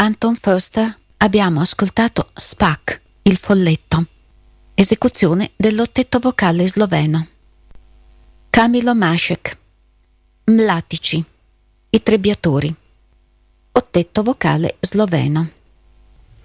Anton Förster abbiamo ascoltato Spac, il folletto, esecuzione dell'ottetto vocale sloveno. Kamilo Mašek, Mlatici, i trebbiatori, ottetto vocale sloveno.